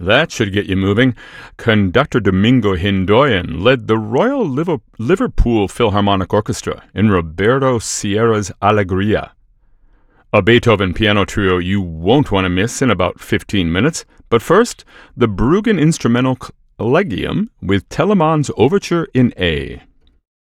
That should get you moving. Conductor Domingo Hindoyan led the Royal Liverpool Philharmonic Orchestra in Roberto Sierra's Alegria. A Beethoven piano trio you won't want to miss in about 15 minutes. But first, the Bruggen Instrumental Collegium with Telemann's Overture in A.